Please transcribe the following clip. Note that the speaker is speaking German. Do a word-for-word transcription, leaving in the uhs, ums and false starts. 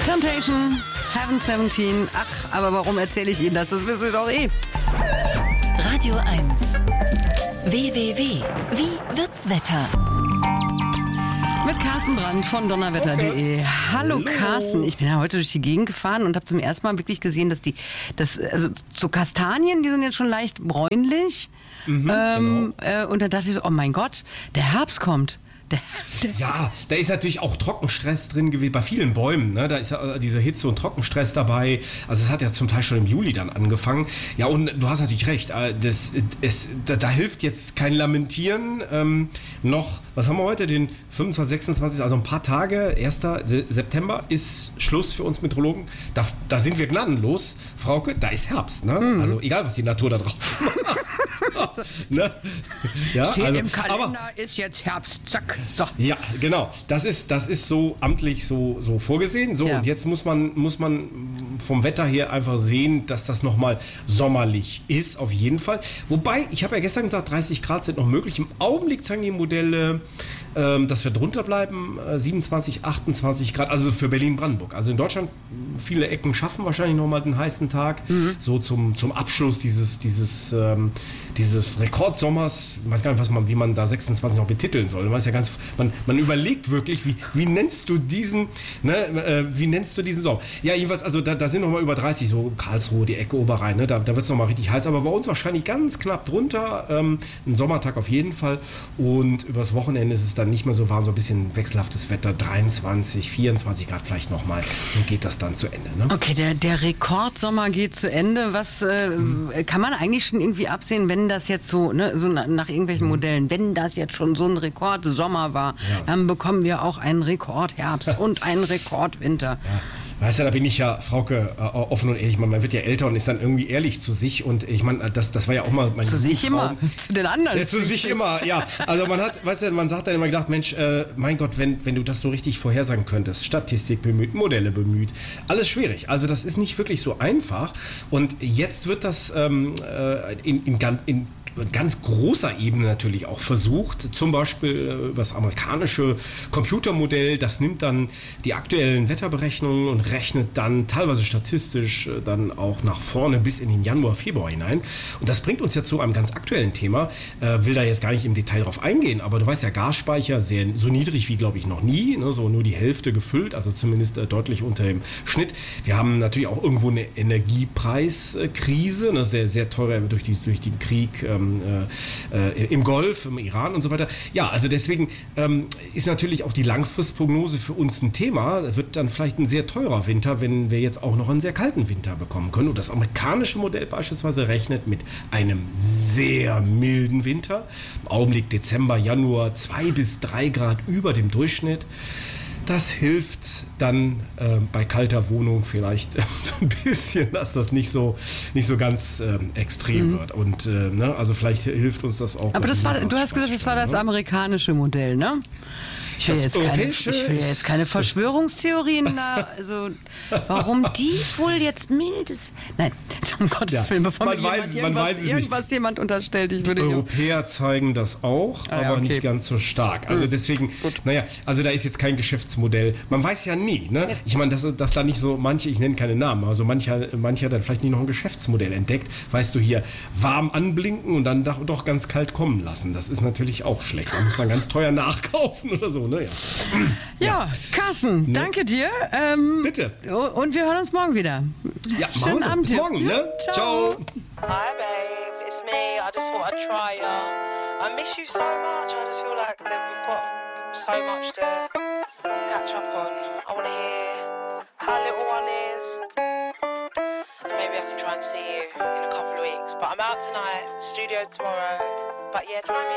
Temptation, Heaven siebzehn. Ach, aber warum erzähle ich Ihnen das? Das wissen Sie doch eh. Radio eins. W W W. Wie wird's Wetter? Mit Carsten Brandt von donnerwetter punkt de. Hallo, Hallo Carsten, ich bin ja heute durch die Gegend gefahren und habe zum ersten Mal wirklich gesehen, dass die, das, also so Kastanien, die sind jetzt schon leicht bräunlich. Mhm, ähm, genau. äh, und dann dachte ich so, oh mein Gott, der Herbst kommt. Der, der ja, da ist natürlich auch Trockenstress drin gewesen, bei vielen Bäumen, ne? Da ist ja dieser Hitze- und Trockenstress dabei. Also es hat ja zum Teil schon im Juli dann angefangen. Ja, und du hast natürlich recht, das, es, da, da hilft jetzt kein Lamentieren. Ähm, noch, was haben wir heute, den fünfundzwanzigsten, sechsundzwanzigsten, also ein paar Tage, erster September ist Schluss für uns Meteorologen. Da, da sind wir gnadenlos. Frauke, da ist Herbst, ne? Mhm. Also egal, was die Natur da drauf macht. so, ne? Ja, steht also, im Kalender, aber, ist jetzt Herbst, zack. So. Ja, genau. Das ist, das ist so amtlich so, so vorgesehen. So, ja. Und jetzt muss man, muss man vom Wetter her einfach sehen, dass das nochmal sommerlich ist, auf jeden Fall. Wobei, ich habe ja gestern gesagt, dreißig Grad sind noch möglich. Im Augenblick zeigen die Modelle, ähm, dass wir drunter bleiben, äh, siebenundzwanzig, achtundzwanzig Grad, also für Berlin-Brandenburg. Also in Deutschland, viele Ecken schaffen wahrscheinlich nochmal den heißen Tag. Mhm. So zum, zum Abschluss dieses, dieses, ähm, dieses Rekordsommers. Ich weiß gar nicht, was man, wie man da sechsundzwanzig noch betiteln soll. Man weiß ja ganz Man, man überlegt wirklich, wie, wie nennst du diesen, ne, äh, wie nennst du diesen Sommer? Ja, jedenfalls, also da, da sind noch mal über dreißig, so Karlsruhe, die Ecke Oberrhein, ne, da, da wird es noch mal richtig heiß, aber bei uns wahrscheinlich ganz knapp drunter, ähm, ein Sommertag auf jeden Fall, und übers Wochenende ist es dann nicht mehr so warm, so ein bisschen wechselhaftes Wetter, dreiundzwanzig, vierundzwanzig Grad vielleicht noch mal, so geht das dann zu Ende. Ne? Okay, der, der Rekordsommer geht zu Ende. Was äh, hm. kann man eigentlich schon irgendwie absehen, wenn das jetzt so, ne, so nach, nach irgendwelchen hm. Modellen, wenn das jetzt schon so ein Rekordsommer war, ja, dann bekommen wir auch einen Rekordherbst und einen Rekordwinter. Ja. Weißt du, da bin ich ja, Frauke, äh, offen und ehrlich, man, man wird ja älter und ist dann irgendwie ehrlich zu sich, und ich meine, das, das war ja auch mal mein Zu sich immer, zu den anderen. Ja, zu sich immer, ja. Also man hat, weißt du, man sagt dann immer gedacht, Mensch, äh, mein Gott, wenn, wenn du das so richtig vorhersagen könntest, Statistik bemüht, Modelle bemüht, alles schwierig. Also das ist nicht wirklich so einfach, und jetzt wird das ähm, äh, in, in, in, in ganz großer Ebene natürlich auch versucht, zum Beispiel das amerikanische Computermodell, das nimmt dann die aktuellen Wetterberechnungen und rechnet dann teilweise statistisch dann auch nach vorne bis in den Januar, Februar hinein. Und das bringt uns ja zu einem ganz aktuellen Thema, äh, will da jetzt gar nicht im Detail drauf eingehen, aber du weißt ja, Gasspeicher sehr, so niedrig wie, glaube ich, noch nie, ne, so nur die Hälfte gefüllt, also zumindest äh, deutlich unter dem Schnitt. Wir haben natürlich auch irgendwo eine Energiepreiskrise, ne, sehr, sehr teurer durch, die, durch den Krieg ähm, Äh, im Golf, im Iran und so weiter. Ja, also deswegen ähm, ist natürlich auch die Langfristprognose für uns ein Thema. Wird dann vielleicht ein sehr teurer Winter, wenn wir jetzt auch noch einen sehr kalten Winter bekommen können. Und das amerikanische Modell beispielsweise rechnet mit einem sehr milden Winter. Im Augenblick Dezember, Januar zwei bis drei Grad über dem Durchschnitt. Das hilft dann äh, bei kalter Wohnung vielleicht äh, so ein bisschen, dass das nicht so, nicht so ganz äh, extrem mhm. wird. Und äh, ne, also vielleicht hilft uns das auch. Aber das war, du hast gesagt, das war das amerikanische Modell, ne? Ich will, jetzt keine, ich will jetzt keine Verschwörungstheorien da, also warum die wohl jetzt mildes... Nein, um Gottes ja, Willen, bevor mir jemand es, irgendwas, irgendwas jemand unterstellt. Ich würde die Europäer zeigen das auch, ah, ja, aber okay. nicht ganz so stark. Also deswegen, Gut. naja, also da ist jetzt kein Geschäftsmodell. Man weiß ja nie, ne? Ja. Ich meine, dass, dass da nicht so manche, ich nenne keine Namen, also mancher, mancher dann vielleicht nicht noch ein Geschäftsmodell entdeckt. Weißt du, hier warm anblinken und dann doch, doch ganz kalt kommen lassen. Das ist natürlich auch schlecht. Da muss man ganz teuer nachkaufen oder so. Ne? Ja. Ja, Carsten, danke dir. Ähm, Bitte. Und wir hören uns morgen wieder. Ja, schönen Abend. Bis morgen, ne? Ja, ciao. Hi, babe. It's me. I just thought I'd try ya. I miss you so much. I just feel like that we've got so much to catch up on. I want to hear how little one is. And maybe I can try and see you in a couple of weeks. But I'm out tonight, studio tomorrow. But yeah, try me